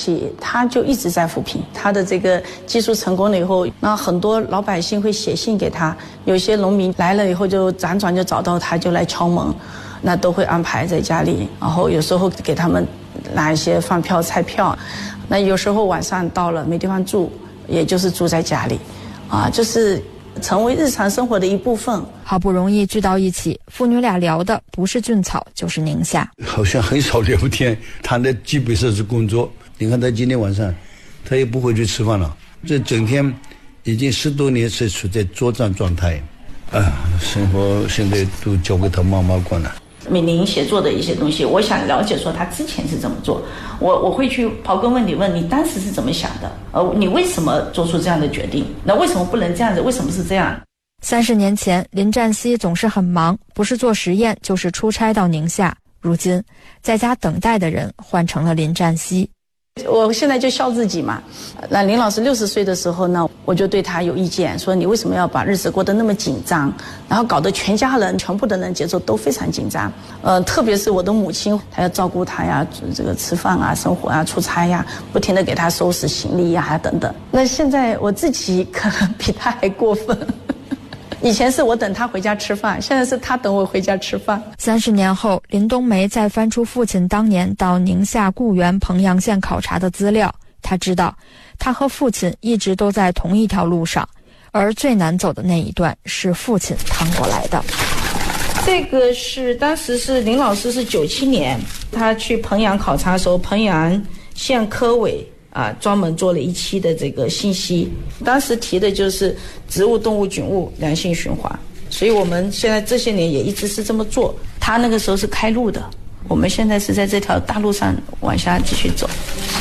起，他就一直在扶贫。他的这个技术成功了以后，那很多老百姓会写信给他，有些农民来了以后就辗转就找到他，就来敲门，那都会安排在家里，然后有时候给他们拿一些饭票、菜票。那有时候晚上到了没地方住，也就是住在家里，就是成为日常生活的一部分。 好不容易聚到一起，父女俩聊的不是俊草就是宁夏， 好像很少聊天，谈的基本上是工作。你看他今天晚上他也不会去吃饭了，这整天已经10多年是处在作战状态，生活现在都交给他妈妈管了。 美玲写作的一些东西，我想了解说他之前是怎么做，我会去刨根问底，问你当时是怎么想的，你为什么做出这样的决定？那为什么不能这样子？为什么是这样 ？30年前，林占西总是很忙，不是做实验就是出差到宁夏。如今，在家等待的人换成了林占西。 我现在就笑自己嘛。那林老师60岁的时候呢，我就对他有意见，说你为什么要把日子过得那么紧张，然后搞得全家人、全部的人节奏都非常紧张。特别是我的母亲，她要照顾他呀，这个吃饭啊、生活啊、出差呀，不停地给他收拾行李呀等等。那现在我自己可能比他还过分。以前是我等他回家吃饭，现在是他等我回家吃饭。 30年后，林冬梅再翻出父亲当年到宁夏固原彭阳县考察的资料，他知道他和父亲一直都在同一条路上，而最难走的那一段是父亲趟过来的。 这个是当时是林老师是97年他去彭阳考察的时候，彭阳县科委专门做了一期的这个信息，当时提的就是植物、动物、菌物良性循环，所以我们现在这些年也一直是这么做。他那个时候是开路的，我们现在是在这条大路上往下继续走。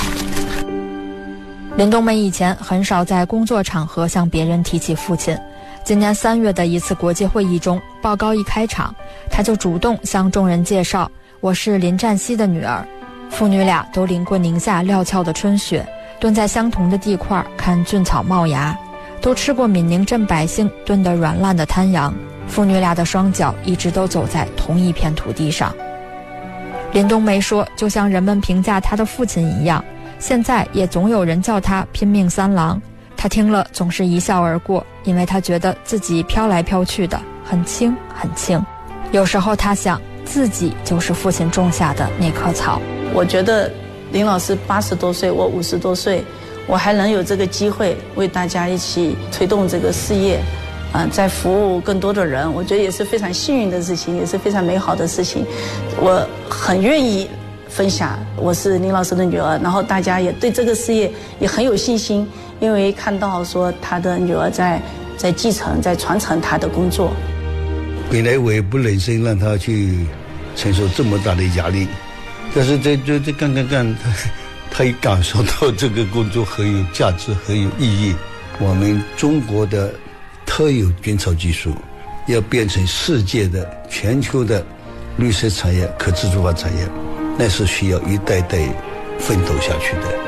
林冬梅以前很少在工作场合向别人提起父亲，今年3月的一次国际会议中，报告一开场，他就主动向众人介绍，我是林占西的女儿。父女俩都淋过宁夏料峭的春雪，蹲在相同的地块看菌草冒芽，都吃过闽宁镇百姓炖得软烂的滩羊。父女俩的双脚一直都走在同一片土地上。林冬梅说，就像人们评价她的父亲一样，现在也总有人叫他拼命三郎。他听了总是一笑而过，因为他觉得自己飘来飘去的很轻很轻。有时候他想，自己就是父亲种下的那棵草。 我觉得林老师80多岁，我50多岁，我还能有这个机会为大家一起推动这个事业，在服务更多的人，我觉得也是非常幸运的事情，也是非常美好的事情。我很愿意分享，我是林老师的女儿，然后大家也对这个事业也很有信心，因为看到说他的女儿在继承、在传承他的工作。 本来我也不忍心让他去承受这么大的压力，但是这干，他也感受到这个工作很有价值、很有意义。我们中国的特有菌草技术要变成世界的、全球的绿色产业、可自主化产业，那是需要一代代奋斗下去的。